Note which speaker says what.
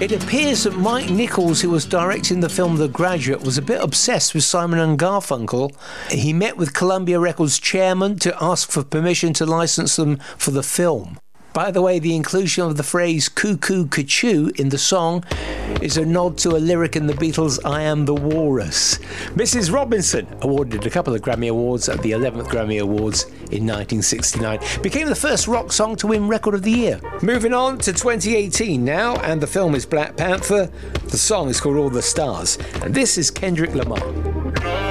Speaker 1: It appears that Mike Nichols, who was directing the film The Graduate, was a bit obsessed with Simon and Garfunkel. He met with Columbia Records chairman to ask for permission to license them for the film. By the way, the inclusion of the phrase cuckoo cuckoo in the song is a nod to a lyric in the Beatles' I Am the Walrus. Mrs. Robinson, awarded a couple of Grammy Awards at the 11th Grammy Awards in 1969, became the first rock song to win Record of the Year. Moving on to 2018 now, and the film is Black Panther. The song is called All the Stars, and this is Kendrick Lamar.